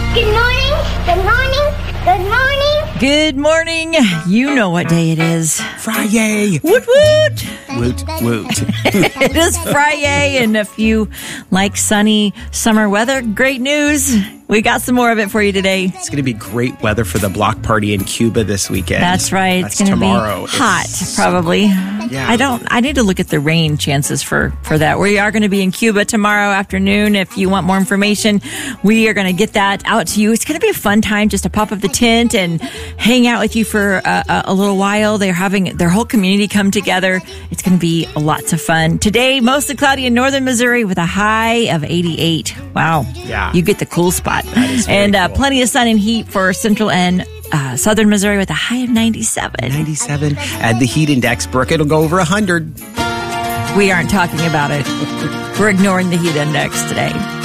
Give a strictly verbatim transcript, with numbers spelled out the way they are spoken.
Good morning, good morning, good morning. Good morning. You know what day it is. Friday. Woot woot. Woot woot. It is Friday, and if you like sunny summer weather, great news. We got some more of it for you today. It's going to be great weather for the block party in Cuba this weekend. That's right. That's it's going to tomorrow. be hot, It's probably. Yeah. I don't. I need to look at the rain chances for for that. We are going to be in Cuba tomorrow afternoon. If you want more information, we are going to get that out to you. It's going to be a fun time just to pop up the tent and hang out with you for a, a, a little while. They're having their whole community come together. It's going to be lots of fun. Today, mostly cloudy in northern Missouri with a high of eighty-eight. Wow. Yeah. You get the cool spot. That is very and uh, cool. plenty of sun and heat for central and uh, southern Missouri with a high of ninety-seven. ninety-seven. Add the heat index, Brooke. It'll go over one hundred. We aren't talking about it. We're ignoring the heat index today.